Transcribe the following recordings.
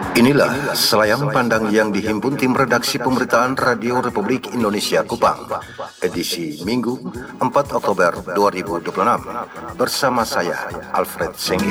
Inilah selayang pandang yang dihimpun tim redaksi pemberitaan Radio Republik Indonesia Kupang, edisi Minggu 4 Oktober 2026, bersama saya, Alfred Sengge.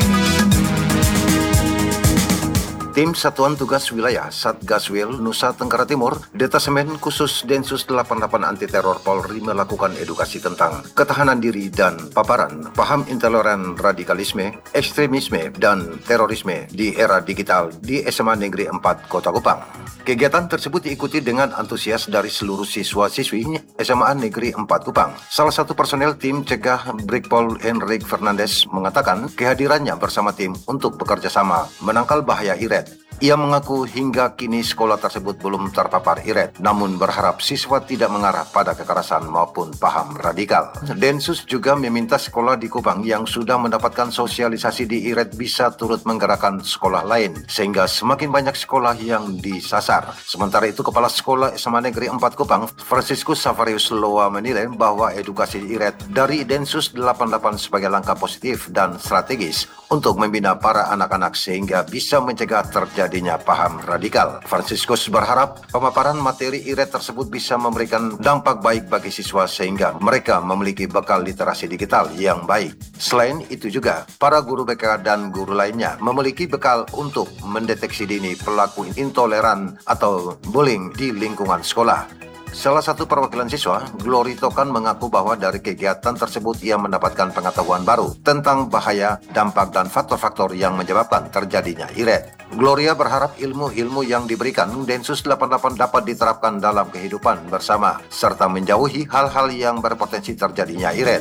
Tim Satuan Tugas Wilayah Satgaswil Nusa Tenggara Timur, Detasemen Khusus Densus 88 Anti Teror Polri melakukan edukasi tentang ketahanan diri dan paparan paham intoleran radikalisme, ekstremisme, dan terorisme di era digital di SMA Negeri 4 Kota Kupang. Kegiatan tersebut diikuti dengan antusias dari seluruh siswa-siswi SMA Negeri 4 Kupang. Salah satu personel tim cegah Brigpol Henrik Fernandes mengatakan kehadirannya bersama tim untuk bekerja sama menangkal bahaya IRED. Ia mengaku hingga kini sekolah tersebut belum terpapar IRED, namun berharap siswa tidak mengarah pada kekerasan maupun paham radikal. Densus juga meminta sekolah di Kupang yang sudah mendapatkan sosialisasi di IRED bisa turut menggerakkan sekolah lain, sehingga semakin banyak sekolah yang disasar. Sementara itu, Kepala Sekolah SMA Negeri 4 Kupang, Franciscus Savarius Loa menilai bahwa edukasi IRED dari Densus 88 sebagai langkah positif dan strategis untuk membina para anak-anak sehingga bisa mencegah terjadinya paham radikal. Franciscus berharap pemaparan materi IRED tersebut bisa memberikan dampak baik bagi siswa sehingga mereka memiliki bekal literasi digital yang baik. Selain itu juga, para guru BK dan guru lainnya memiliki bekal untuk mendeteksi dini pelaku intoleran atau bullying di lingkungan sekolah. Salah satu perwakilan siswa, Glory Tokan, mengaku bahwa dari kegiatan tersebut ia mendapatkan pengetahuan baru tentang bahaya, dampak, dan faktor-faktor yang menyebabkan terjadinya IRED. Gloria berharap ilmu-ilmu yang diberikan Densus 88 dapat diterapkan dalam kehidupan bersama, serta menjauhi hal-hal yang berpotensi terjadinya IRED.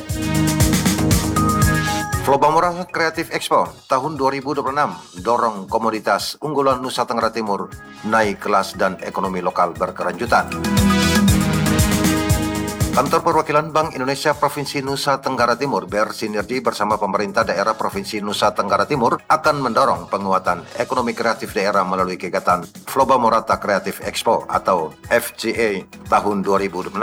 Flobamora Creative Expo tahun 2026 dorong komoditas unggulan Nusa Tenggara Timur naik kelas dan ekonomi lokal berkelanjutan. Kantor Perwakilan Bank Indonesia Provinsi Nusa Tenggara Timur bersinergi bersama pemerintah daerah Provinsi Nusa Tenggara Timur akan mendorong penguatan ekonomi kreatif daerah melalui kegiatan Flobamorata Creative Expo atau FCE tahun 2026.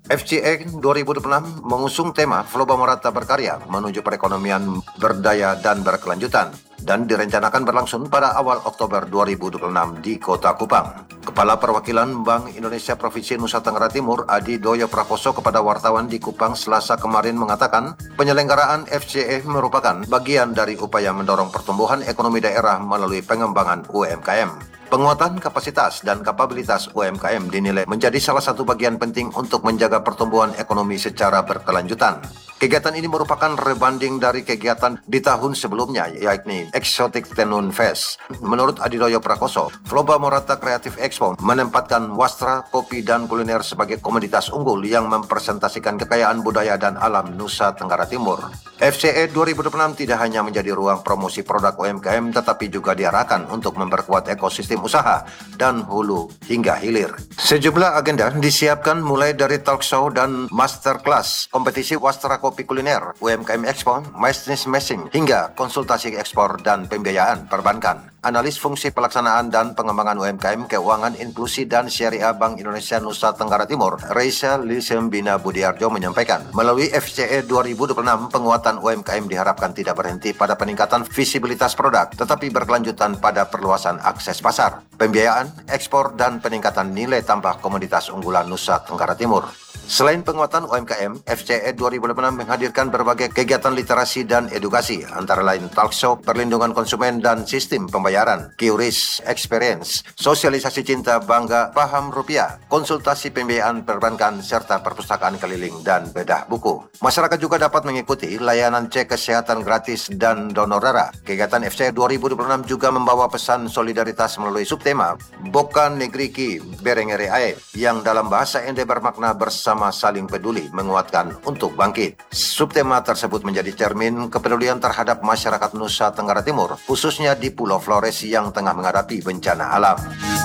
FCE 2026 mengusung tema Flobamorata Berkarya menuju perekonomian berdaya dan berkelanjutan dan direncanakan berlangsung pada awal Oktober 2026 di Kota Kupang. Kepala Perwakilan Bank Indonesia Provinsi Nusa Tenggara Timur, Adi Doyo Prakoso, kepada wartawan di Kupang Selasa kemarin mengatakan penyelenggaraan FCE merupakan bagian dari upaya mendorong pertumbuhan ekonomi daerah melalui pengembangan UMKM. Penguatan kapasitas dan kapabilitas UMKM dinilai menjadi salah satu bagian penting untuk menjaga pertumbuhan ekonomi secara berkelanjutan. Kegiatan ini merupakan rebanding dari kegiatan di tahun sebelumnya, yakni Exotic Tenun Fest. Menurut Adidoyo Prakoso, Flobamorata Creative Expo menempatkan wastra, kopi, dan kuliner sebagai komoditas unggul yang mempresentasikan kekayaan budaya dan alam Nusa Tenggara Timur. FCE 2026 tidak hanya menjadi ruang promosi produk UMKM, tetapi juga diarahkan untuk memperkuat ekosistem usaha dan hulu hingga hilir. Sejumlah agenda disiapkan mulai dari talk show dan masterclass, kompetisi wastra kopi kuliner, UMKM Expo, business matching, hingga konsultasi ekspor dan pembiayaan perbankan. Analis fungsi pelaksanaan dan pengembangan UMKM, keuangan inklusi dan syariah Bank Indonesia Nusa Tenggara Timur, Reisa Lisembina Budiarjo, menyampaikan, melalui FCE 2026, penguatan UMKM diharapkan tidak berhenti pada peningkatan visibilitas produk, tetapi berkelanjutan pada perluasan akses pasar, pembiayaan, ekspor, dan peningkatan nilai tambah komoditas unggulan Nusa Tenggara Timur. Selain penguatan UMKM, FCE 2026 menghadirkan berbagai kegiatan literasi dan edukasi, antara lain talk show, perlindungan konsumen dan sistem pembayaran, QRIS Experience, sosialisasi cinta bangga paham rupiah, konsultasi pembiayaan perbankan, serta perpustakaan keliling dan bedah buku. Masyarakat juga dapat mengikuti layanan cek kesehatan gratis dan donor darah. Kegiatan FCE 2026 juga membawa pesan solidaritas melalui subtema Bokan Negeri Ki Berengere Ae, yang dalam bahasa Ende bermakna bersama saling peduli menguatkan untuk bangkit. Subtema tersebut menjadi cermin kepedulian terhadap masyarakat Nusa Tenggara Timur, khususnya di Pulau Flores yang tengah menghadapi bencana alam.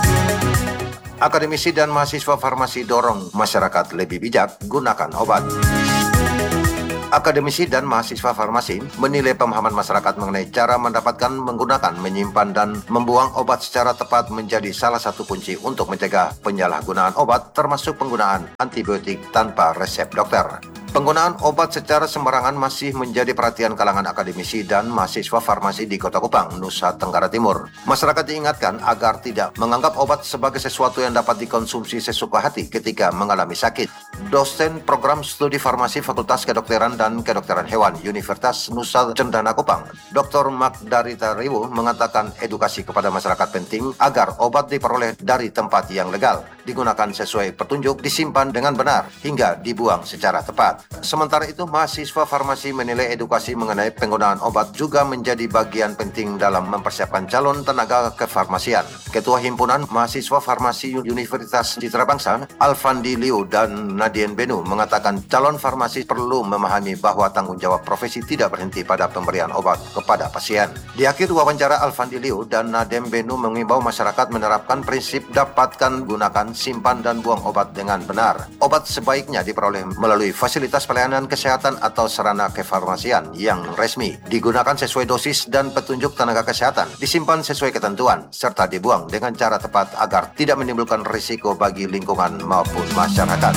Akademisi dan mahasiswa farmasi dorong masyarakat lebih bijak gunakan obat. Akademisi dan mahasiswa farmasi menilai pemahaman masyarakat mengenai cara mendapatkan, menggunakan, menyimpan, dan membuang obat secara tepat menjadi salah satu kunci untuk mencegah penyalahgunaan obat, termasuk penggunaan antibiotik tanpa resep dokter. Penggunaan obat secara sembarangan masih menjadi perhatian kalangan akademisi dan mahasiswa farmasi di Kota Kupang, Nusa Tenggara Timur. Masyarakat diingatkan agar tidak menganggap obat sebagai sesuatu yang dapat dikonsumsi sesuka hati ketika mengalami sakit. Dosen Program Studi Farmasi Fakultas Kedokteran dan Kedokteran Hewan Universitas Nusa Cendana Kupang, Dr. Magdarita Riwu mengatakan edukasi kepada masyarakat penting agar obat diperoleh dari tempat yang legal, digunakan sesuai petunjuk, disimpan dengan benar, hingga dibuang secara tepat. Sementara itu, mahasiswa farmasi menilai edukasi mengenai penggunaan obat juga menjadi bagian penting dalam mempersiapkan calon tenaga kefarmasian. Ketua Himpunan Mahasiswa Farmasi Universitas Citra Bangsa, Alfandi Liu dan Nadien Benu mengatakan calon farmasi perlu memahami bahwa tanggung jawab profesi tidak berhenti pada pemberian obat kepada pasien. Di akhir wawancara, Alfandi Liu dan Nadien Benu mengimbau masyarakat menerapkan prinsip dapatkan, gunakan, simpan, dan buang obat dengan benar. Obat sebaiknya diperoleh melalui fasilitas pelayanan kesehatan atau sarana kefarmasian yang resmi, digunakan sesuai dosis dan petunjuk tenaga kesehatan, disimpan sesuai ketentuan, serta dibuang dengan cara tepat agar tidak menimbulkan risiko bagi lingkungan maupun masyarakat.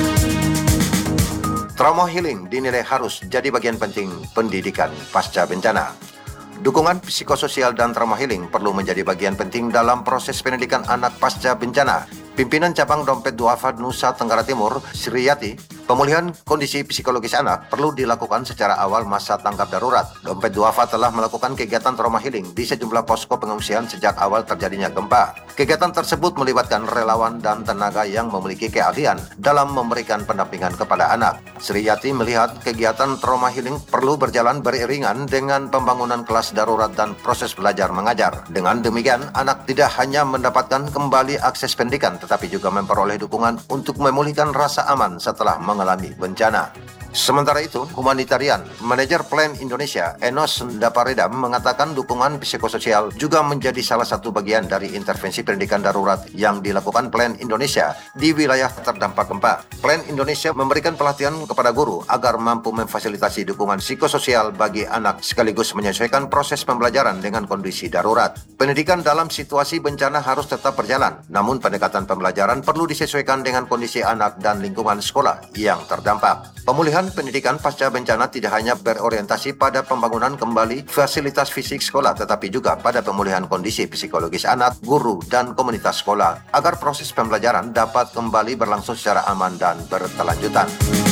Trauma healing dinilai harus jadi bagian penting pendidikan pasca bencana. Dukungan psikososial dan trauma healing perlu menjadi bagian penting dalam proses pendidikan anak pasca bencana. Pimpinan Cabang Dompet Duafa Nusa Tenggara Timur, Sriyati, pemulihan kondisi psikologis anak perlu dilakukan secara awal masa tanggap darurat. Dompet Duafa telah melakukan kegiatan trauma healing di sejumlah posko pengungsian sejak awal terjadinya gempa. Kegiatan tersebut melibatkan relawan dan tenaga yang memiliki keahlian dalam memberikan pendampingan kepada anak. Sriyati melihat kegiatan trauma healing perlu berjalan beriringan dengan pembangunan kelas darurat dan proses belajar mengajar. Dengan demikian, anak tidak hanya mendapatkan kembali akses pendidikan, tetapi juga memperoleh dukungan untuk memulihkan rasa aman setelah mengalami bencana. Sementara itu, humanitarian, Manajer Plan Indonesia, Enos Daparedam, mengatakan dukungan psikososial juga menjadi salah satu bagian dari intervensi pendidikan darurat yang dilakukan Plan Indonesia di wilayah terdampak gempa. Plan Indonesia memberikan pelatihan kepada guru agar mampu memfasilitasi dukungan psikososial bagi anak sekaligus menyesuaikan proses pembelajaran dengan kondisi darurat. Pendidikan dalam situasi bencana harus tetap berjalan, namun pendekatan pembelajaran perlu disesuaikan dengan kondisi anak dan lingkungan sekolah yang terdampak. Pemulihan pendidikan pasca bencana tidak hanya berorientasi pada pembangunan kembali fasilitas fisik sekolah, tetapi juga pada pemulihan kondisi psikologis anak, guru, dan komunitas sekolah agar proses pembelajaran dapat kembali berlangsung secara aman dan berkelanjutan.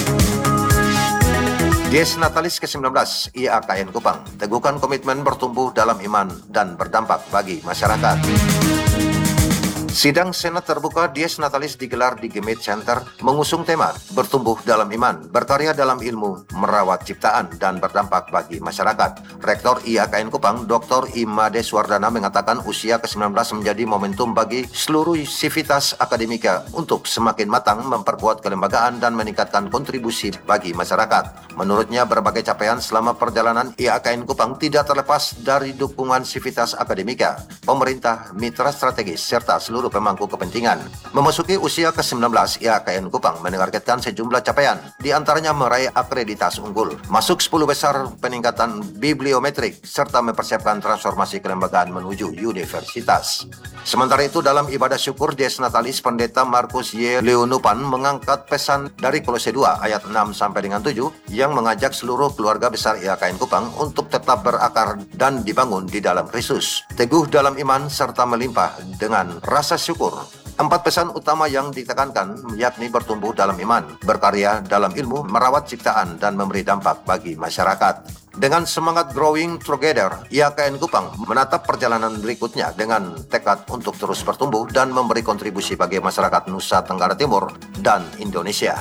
Dies Natalis ke-19 IAKN Kupang teguhkan komitmen bertumbuh dalam iman dan berdampak bagi masyarakat. Sidang Senat terbuka Dies Natalis digelar di Gemit Center mengusung tema bertumbuh dalam iman, berkarya dalam ilmu, merawat ciptaan, dan berdampak bagi masyarakat. Rektor IAKN Kupang, Dr. Imade Swardana mengatakan usia ke-19 menjadi momentum bagi seluruh sivitas akademika untuk semakin matang memperkuat kelembagaan dan meningkatkan kontribusi bagi masyarakat. Menurutnya, berbagai capaian selama perjalanan IAKN Kupang tidak terlepas dari dukungan sivitas akademika, pemerintah, mitra strategis, serta seluruh pemangku kepentingan. Memasuki usia ke-19, IAKN Kupang menargetkan sejumlah capaian, di antaranya meraih akreditasi unggul, masuk 10 besar peningkatan bibliometrik, serta mempersiapkan transformasi kelembagaan menuju universitas. Sementara itu, dalam ibadah syukur Dies Natalis, Pendeta Markus Y. Leonupan mengangkat pesan dari Kolose 2 ayat 6 sampai dengan 7 yang mengajak seluruh keluarga besar IAKN Kupang untuk tetap berakar dan dibangun di dalam Kristus, teguh dalam iman serta melimpah dengan rasa syukur. 4 pesan utama yang ditekankan yakni bertumbuh dalam iman, berkarya dalam ilmu, merawat ciptaan, dan memberi dampak bagi masyarakat. Dengan semangat growing together, IAKN Kupang menatap perjalanan berikutnya dengan tekad untuk terus bertumbuh dan memberi kontribusi bagi masyarakat Nusa Tenggara Timur dan Indonesia.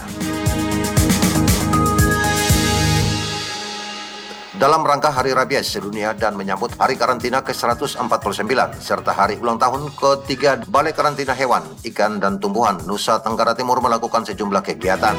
Dalam rangka Hari Rabies Sedunia dan menyambut Hari Karantina ke-149 serta Hari Ulang Tahun ke-3 Balai Karantina Hewan, Ikan, dan Tumbuhan Nusa Tenggara Timur melakukan sejumlah kegiatan.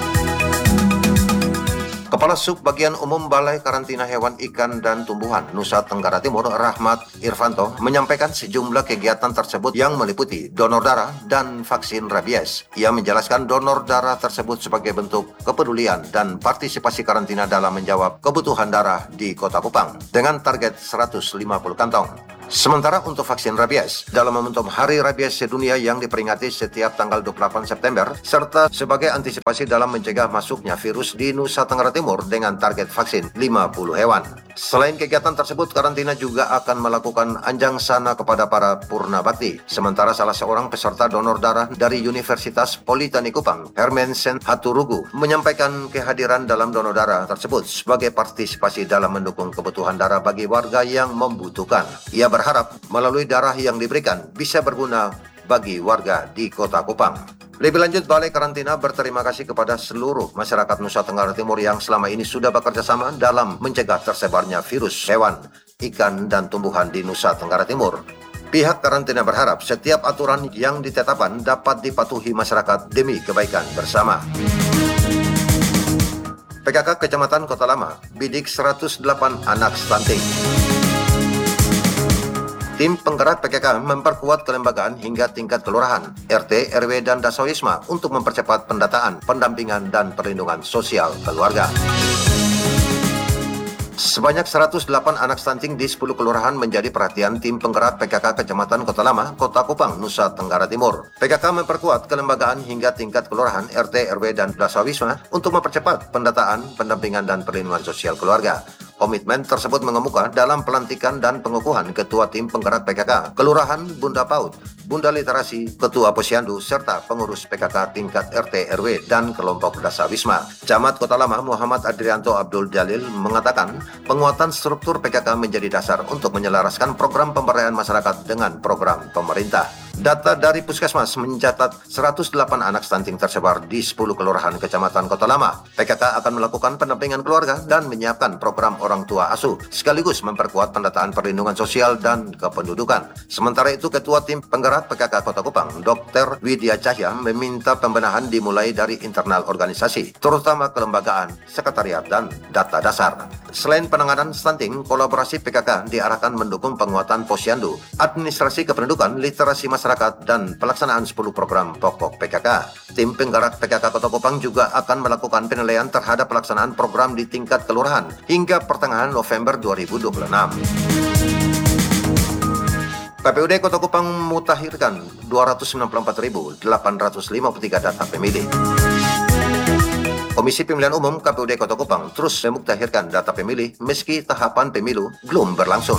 Kepala Sub Bagian Umum Balai Karantina Hewan, Ikan, dan Tumbuhan Nusa Tenggara Timur, Rahmat Irvanto, menyampaikan sejumlah kegiatan tersebut yang meliputi donor darah dan vaksin rabies. Ia menjelaskan donor darah tersebut sebagai bentuk kepedulian dan partisipasi karantina dalam menjawab kebutuhan darah di Kota Kupang dengan target 150 kantong. Sementara untuk vaksin rabies, dalam momentum Hari Rabies Sedunia yang diperingati setiap tanggal 28 September, serta sebagai antisipasi dalam mencegah masuknya virus di Nusa Tenggara Timur dengan target vaksin 50 hewan. Selain kegiatan tersebut, karantina juga akan melakukan anjang sana kepada para purna bakti. Sementara salah seorang peserta donor darah dari Universitas Politeknik Kupang, Hermen Sen Haturugu, menyampaikan kehadiran dalam donor darah tersebut sebagai partisipasi dalam mendukung kebutuhan darah bagi warga yang membutuhkan. Ia berharap melalui darah yang diberikan bisa berguna bagi warga di Kota Kupang. Lebih lanjut, Balai Karantina berterima kasih kepada seluruh masyarakat Nusa Tenggara Timur yang selama ini sudah bekerja sama dalam mencegah tersebarnya virus hewan, ikan, dan tumbuhan di Nusa Tenggara Timur. Pihak karantina berharap setiap aturan yang ditetapkan dapat dipatuhi masyarakat demi kebaikan bersama. PKK Kecamatan Kota Lama bidik 108 anak stunting. Tim penggerak PKK memperkuat kelembagaan hingga tingkat kelurahan, RT, RW, dan Dasawisma untuk mempercepat pendataan, pendampingan, dan perlindungan sosial keluarga. Sebanyak 108 anak stunting di 10 kelurahan menjadi perhatian tim penggerak PKK Kecamatan Kota Lama, Kota Kupang, Nusa Tenggara Timur. PKK memperkuat kelembagaan hingga tingkat kelurahan, RT, RW, dan Dasawisma untuk mempercepat pendataan, pendampingan, dan perlindungan sosial keluarga. Komitmen tersebut mengemuka dalam pelantikan dan pengukuhan Ketua Tim Penggerak PKK, Kelurahan Bunda Paut, Bunda Literasi, Ketua Posyandu, serta pengurus PKK tingkat RT RW dan kelompok Dasawisma. Camat Kota Lama Muhammad Adrianto Abdul Jalil mengatakan penguatan struktur PKK menjadi dasar untuk menyelaraskan program pemberdayaan masyarakat dengan program pemerintah. Data dari Puskesmas mencatat 108 anak stunting tersebar di 10 kelurahan Kecamatan Kota Lama. PKK akan melakukan pendampingan keluarga dan menyiapkan program orang tua asuh, sekaligus memperkuat pendataan perlindungan sosial dan kependudukan. Sementara itu, Ketua Tim Penggerak PKK Kota Kupang, Dr. Widya Cahya, meminta pembenahan dimulai dari internal organisasi, terutama kelembagaan, sekretariat, dan data dasar. Selain penanganan stunting, kolaborasi PKK diarahkan mendukung penguatan posyandu, administrasi kependudukan, literasi masyarakat, dan pelaksanaan 10 program pokok PKK. Tim penggerak PKK Kota Kupang juga akan melakukan penilaian terhadap pelaksanaan program di tingkat kelurahan hingga pertengahan November 2026. KPUD Kota Kupang mutakhirkan 294.853 data pemilih. Komisi Pemilihan Umum KPUD Kota Kupang terus memuktakhirkan data pemilih meski tahapan pemilu belum berlangsung.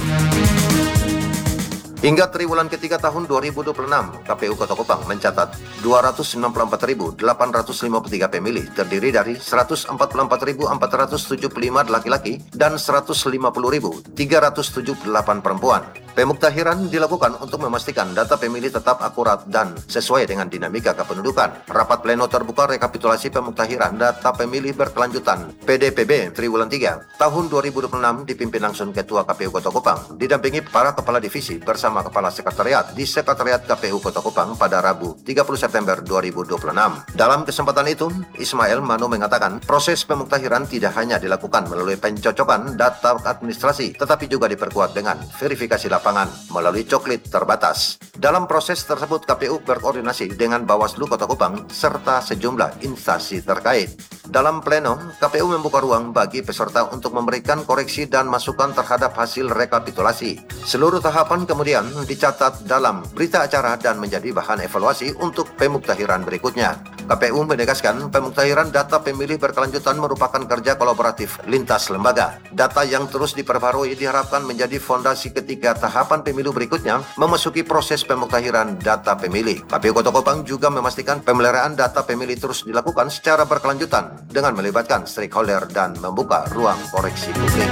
Hingga triwulan ketiga tahun 2026, KPU Kota Kupang mencatat 294.853 pemilih terdiri dari 144.475 laki-laki dan 150.378 perempuan. Pemuktahiran dilakukan untuk memastikan data pemilih tetap akurat dan sesuai dengan dinamika kependudukan. Rapat pleno terbuka rekapitulasi pemuktahiran data pemilih berkelanjutan PDPB Triwulan 3 tahun 2026 dipimpin langsung Ketua KPU Kota Kupang, didampingi para Kepala Divisi bersama Kepala Sekretariat di Sekretariat KPU Kota Kupang pada Rabu 30 September 2026. Dalam kesempatan itu, Ismail Manu mengatakan proses pemuktahiran tidak hanya dilakukan melalui pencocokan data administrasi, tetapi juga diperkuat dengan verifikasi lapangan melalui coklit terbatas. Dalam proses tersebut, KPU berkoordinasi dengan Bawaslu Kota Kupang serta sejumlah instansi terkait. Dalam pleno, KPU membuka ruang bagi peserta untuk memberikan koreksi dan masukan terhadap hasil rekapitulasi. Seluruh tahapan kemudian dicatat dalam berita acara dan menjadi bahan evaluasi untuk pemuktahiran berikutnya. KPU menegaskan pemuktahiran data pemilih berkelanjutan merupakan kerja kolaboratif lintas lembaga. Data yang terus diperbarui diharapkan menjadi fondasi ketika tahapan pemilu berikutnya memasuki proses pemuktahiran data pemilih. KPU Kota Kupang juga memastikan pemeliharaan data pemilih terus dilakukan secara berkelanjutan dengan melibatkan stakeholder dan membuka ruang koreksi publik.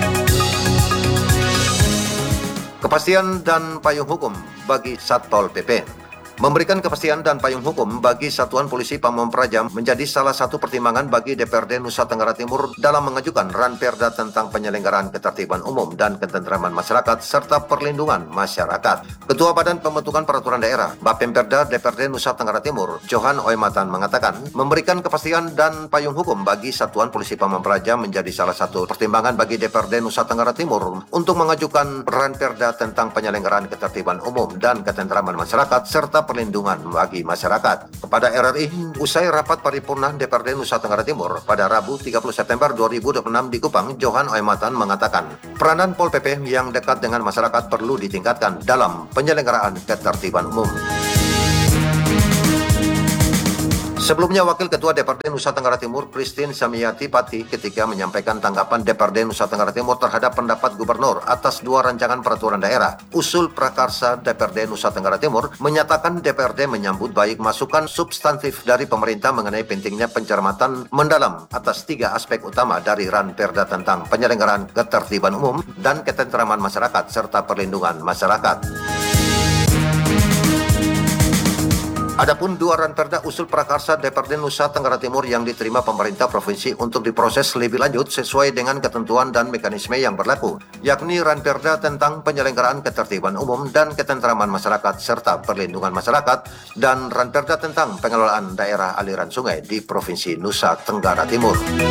Kepastian dan payung hukum bagi Satpol PP. Memberikan kepastian dan payung hukum bagi Satuan Polisi Pamong Praja menjadi salah satu pertimbangan bagi DPRD Nusa Tenggara Timur dalam mengajukan Ranperda tentang penyelenggaraan ketertiban umum dan ketentraman masyarakat serta perlindungan masyarakat. Ketua Badan Pembentukan Peraturan Daerah Bapemperda DPRD Nusa Tenggara Timur, Johan Oematan mengatakan, memberikan kepastian dan payung hukum bagi Satuan Polisi Pamong Praja menjadi salah satu pertimbangan bagi DPRD Nusa Tenggara Timur untuk mengajukan Ranperda tentang penyelenggaraan ketertiban umum dan ketentraman masyarakat serta perlindungan bagi masyarakat. Kepada RRI, usai rapat paripurna DPRD Nusa Tenggara Timur pada Rabu 30 September 2026 di Kupang, Johan Oematan mengatakan, peranan Pol PP yang dekat dengan masyarakat perlu ditingkatkan dalam penyelenggaraan ketertiban umum. Sebelumnya, Wakil Ketua DPRD Nusa Tenggara Timur, Christine Samiyati Pati, ketika menyampaikan tanggapan DPRD Nusa Tenggara Timur terhadap pendapat Gubernur atas 2 rancangan peraturan daerah, usul prakarsa DPRD Nusa Tenggara Timur, menyatakan DPRD menyambut baik masukan substantif dari pemerintah mengenai pentingnya pencermatan mendalam atas 3 aspek utama dari Ranperda tentang penyelenggaraan ketertiban umum dan ketentraman masyarakat serta perlindungan masyarakat. Adapun 2 ranperda usul prakarsa DPRD Nusa Tenggara Timur yang diterima pemerintah provinsi untuk diproses lebih lanjut sesuai dengan ketentuan dan mekanisme yang berlaku, yakni ranperda tentang penyelenggaraan ketertiban umum dan ketentraman masyarakat serta perlindungan masyarakat dan ranperda tentang pengelolaan daerah aliran sungai di Provinsi Nusa Tenggara Timur.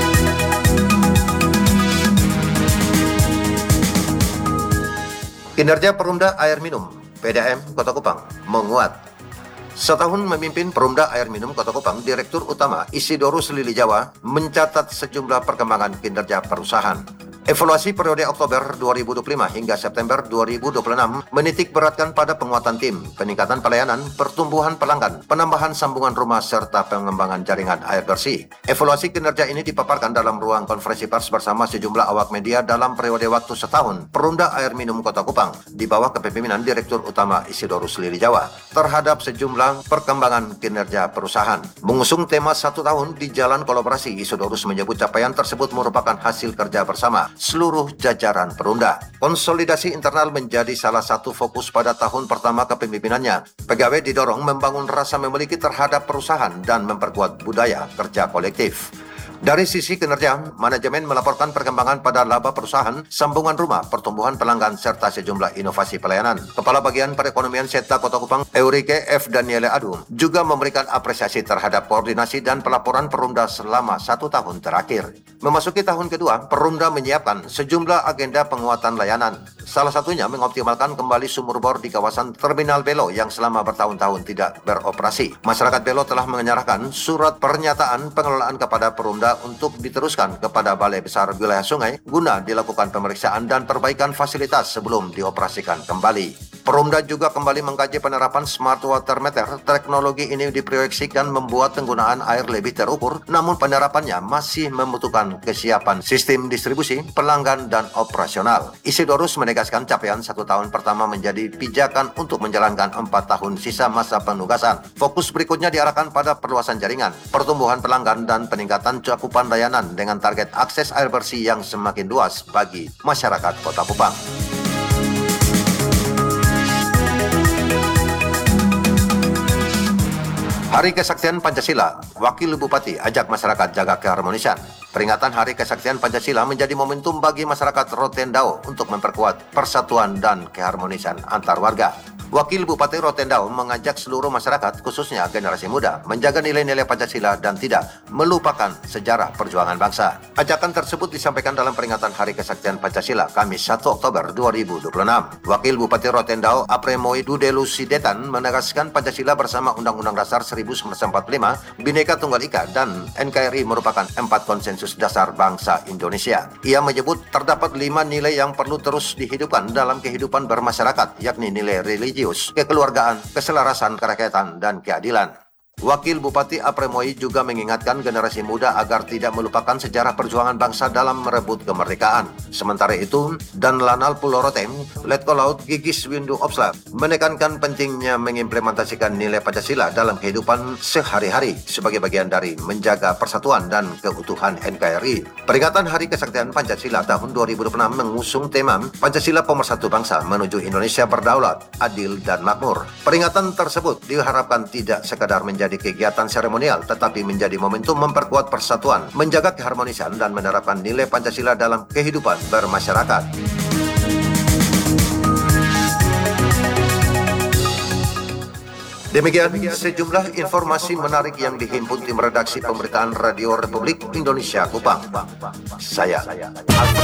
Kinerja Perumda Air Minum PDAM Kota Kupang menguat. Setahun memimpin Perumda Air Minum Kota Kupang, Direktur Utama Isidorus Lili Jawa mencatat sejumlah perkembangan kinerja perusahaan. Evaluasi periode Oktober 2025 hingga September 2026 menitik beratkan pada penguatan tim, peningkatan pelayanan, pertumbuhan pelanggan, penambahan sambungan rumah, serta pengembangan jaringan air bersih. Evaluasi kinerja ini dipaparkan dalam ruang konferensi pers bersama sejumlah awak media dalam periode waktu setahun Perumda Air Minum Kota Kupang di bawah kepemimpinan Direktur Utama Isidorus Lili Jawa terhadap sejumlah perkembangan kinerja perusahaan. Mengusung tema 1 tahun di jalan kolaborasi, Isidorus menyebut capaian tersebut merupakan hasil kerja bersama seluruh jajaran Perumda. Konsolidasi internal menjadi salah satu fokus pada tahun pertama kepemimpinannya. Pegawai didorong membangun rasa memiliki terhadap perusahaan dan memperkuat budaya kerja kolektif. Dari sisi kinerja, manajemen melaporkan perkembangan pada laba perusahaan, sambungan rumah, pertumbuhan pelanggan, serta sejumlah inovasi pelayanan. Kepala Bagian Perekonomian Setda Kota Kupang, Eurike F. Daniele Adu, juga memberikan apresiasi terhadap koordinasi dan pelaporan Perumda selama 1 tahun terakhir. Memasuki tahun kedua, Perumda menyiapkan sejumlah agenda penguatan layanan. Salah satunya mengoptimalkan kembali sumur bor di kawasan Terminal Belo yang selama bertahun-tahun tidak beroperasi. Masyarakat Belo telah menyerahkan surat pernyataan pengelolaan kepada Perumda untuk diteruskan kepada Balai Besar Wilayah Sungai guna dilakukan pemeriksaan dan perbaikan fasilitas sebelum dioperasikan kembali. Perumda juga kembali mengkaji penerapan Smart Water Meter. Teknologi ini diproyeksikan membuat penggunaan air lebih terukur, namun penerapannya masih membutuhkan kesiapan sistem distribusi, pelanggan, dan operasional. Isidorus menegaskan capaian 1 tahun pertama menjadi pijakan untuk menjalankan 4 tahun sisa masa penugasan. Fokus berikutnya diarahkan pada perluasan jaringan, pertumbuhan pelanggan, dan peningkatan cakupan layanan dengan target akses air bersih yang semakin luas bagi masyarakat Kota Kupang. Hari Kesaktian Pancasila, Wakil Bupati ajak masyarakat jaga keharmonisan. Peringatan Hari Kesaktian Pancasila menjadi momentum bagi masyarakat Rotendao untuk memperkuat persatuan dan keharmonisan antar warga. Wakil Bupati Rotendao mengajak seluruh masyarakat, khususnya generasi muda, menjaga nilai-nilai Pancasila dan tidak melupakan sejarah perjuangan bangsa. Ajakan tersebut disampaikan dalam peringatan Hari Kesaktian Pancasila, Kamis 1 Oktober 2026. Wakil Bupati Rotendao, Apremoi Dudelusidetan, menegaskan Pancasila bersama Undang-Undang Dasar 1945, Bhinneka Tunggal Ika, dan NKRI merupakan 4 konsensus dasar bangsa Indonesia. Ia menyebut terdapat 5 nilai yang perlu terus dihidupkan dalam kehidupan bermasyarakat, yakni nilai religius, kekeluargaan, keselarasan, kerakyatan, dan keadilan. Wakil Bupati Apremoi juga mengingatkan generasi muda agar tidak melupakan sejarah perjuangan bangsa dalam merebut kemerdekaan. Sementara itu, Dan Lanal Pulau Roteng, Letkol Laut Gigis Windu Opsla, menekankan pentingnya mengimplementasikan nilai Pancasila dalam kehidupan sehari-hari sebagai bagian dari menjaga persatuan dan keutuhan NKRI. Peringatan Hari Kesaktian Pancasila tahun 2026 mengusung tema Pancasila Pemersatu Bangsa menuju Indonesia berdaulat, adil, dan makmur. Peringatan tersebut diharapkan tidak sekadar menjadi kegiatan seremonial, tetapi menjadi momentum memperkuat persatuan, menjaga keharmonisan, dan menerapkan nilai Pancasila dalam kehidupan bermasyarakat. Demikian sejumlah informasi menarik yang dihimpun tim redaksi pemberitaan Radio Republik Indonesia Kupang. Saya Alfred